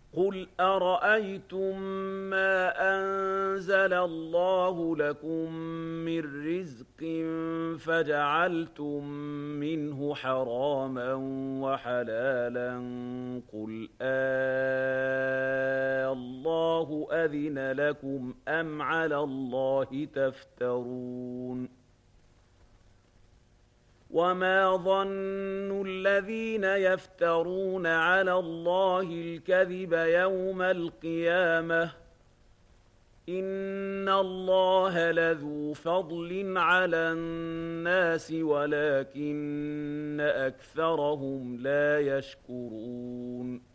قُلْ أَرَأَيْتُم مَّا أَنزَلَ اللَّهُ لَكُم مِّن رِّزْقٍ فَجَعَلْتُم مِّنْهُ حَرَامًا وَحَلَالًا قُلْ اللَّهُ أَذِنَ لَكُمْ أَمْ عَلَى اللَّهِ تَفْتَرُونَ وَمَا ظَنُّ الَّذِينَ يَفْتَرُونَ عَلَى اللَّهِ الْكَذِبَ يَوْمَ الْقِيَامَةِ ۗ إِنَّ اللَّهَ لَذُو فَضْلٍ عَلَى النَّاسِ وَلَٰكِنَّ أَكْثَرَهُمْ لَا يَشْكُرُونَ